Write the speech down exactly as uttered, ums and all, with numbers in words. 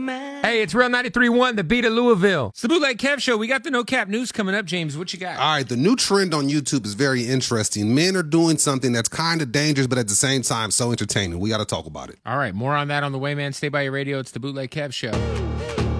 Hey, it's Real ninety-three point one, the beat of Louisville. It's the Bootleg Kev Show. We got the No Cap News coming up. James, what you got? All right, the new trend on YouTube is very interesting. Men are doing something that's kind of dangerous, but at the same time, so entertaining. We got to talk about it. All right, more on that on the way, man. Stay by your radio. It's the Bootleg Kev Show.